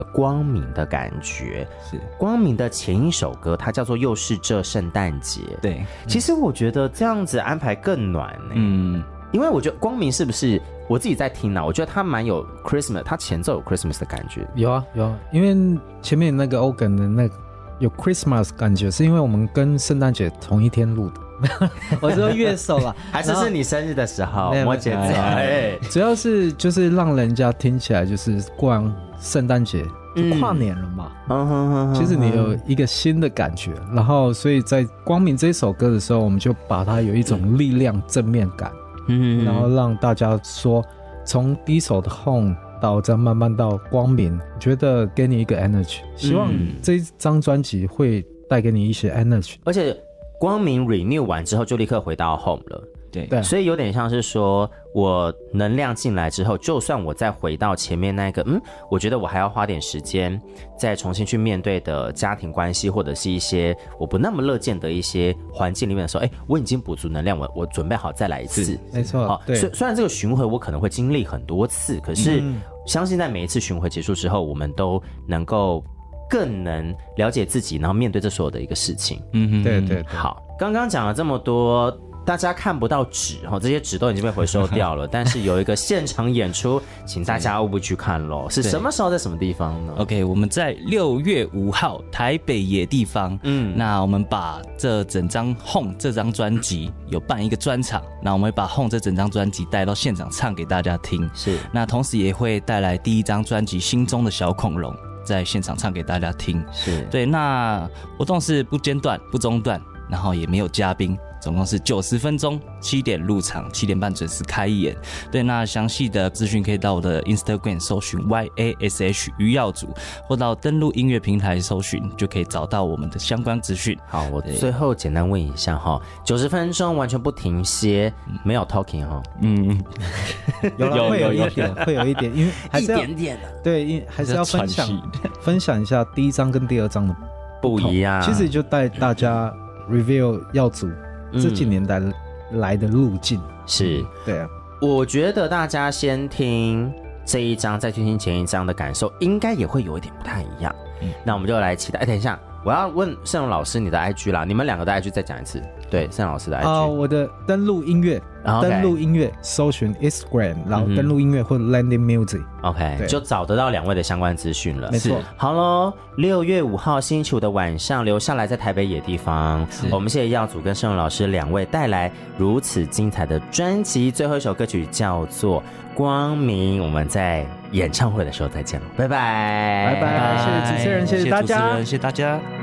光明的感觉。 是光明的前一首歌，它叫做《又是这圣诞节》。 对， 其实我觉得这样子安排更暖呢。因为我觉得光明是不是我自己在听啊？我觉得它蛮有 Christmas， 它前奏有 Christmas 的感觉。 有啊，因为前面那个 organ 的那个有 Christmas 感觉，是因为我们跟圣诞节同一天录的。我说乐手啦， 还是你生日的时候，摩羯座。 主要是就是让人家听起来就是过完圣诞节就跨年了嘛。其实你有一个新的感觉，然后所以在光明这首歌的时候，我们就把它有一种力量正面感，然后让大家说从第一首的 Home 到再慢慢到光明，觉得给你一个 energy， 希望这一张专辑会带给你一些 energy。 而且光明 renew 完之后就立刻回到 Home 了。 对， 所以有点像是说我能量进来之后，就算我再回到前面那个我觉得我还要花点时间再重新去面对的家庭关系，或者是一些我不那么乐见的一些环境里面的时候，我已经补足能量，我准备好再来一次。 没错。对， 虽然这个巡回我可能会经历很多次，可是相信在每一次巡回结束之后，我们都能够更能了解自己，然后面对这所有的一个事情。 对。 好，刚刚讲了这么多，大家看不到纸，这些纸都已经被回收掉了。但是有一个现场演出，请大家务必去看咯。是什么时候在什么地方呢 ？OK， 我们在6月5号台北野地方。那我们把这整张 Home 这张专辑有办一个专场，那我们会把 Home 这整张专辑带到现场唱给大家听。 是， 那同时也会带来第一张专辑《心中的小恐龙》。在现场唱给大家听。 是， 对，那活动是不间断不中断，然后也没有嘉宾，总共是90分钟，7点入场，7点半准时开演。对，那详细的资讯可以到我的 Instagram 搜寻 YASH 余耀祖，或到登录音乐平台搜寻，就可以找到我们的相关资讯。 好，我最后简单问一下哈，90分钟完全不停歇，没有 talking 哈？ 会有一点，因为还是要一点点的。 对，因为还是要分享一下第一张跟第二张的不一样。 其实就带大家 review 耀祖这几年来的路径。 是， 对啊。 我觉得大家先听这一张，再去听前一张的感受，应该也会有一点不太一样。那我们就来期待。等一下，我要问盛荣老师你的 IG 啦，你们两个的 IG 再讲一次。对，盛荣老师的 IG。 我的登录音乐，搜寻 Instagram， 然后登录音乐或者 Landing Music。OK， 就找得到两位的相关资讯了。 没错。 好咯，6月5号星期五的晚上，留下来在台北野地方。我们谢谢耀祖跟盛荣老师两位带来如此精彩的专辑。最后一首歌曲叫做《光明》，我们在演唱会的时候再见了，拜拜， 拜拜，谢谢主持人，谢谢大家， 谢谢大家。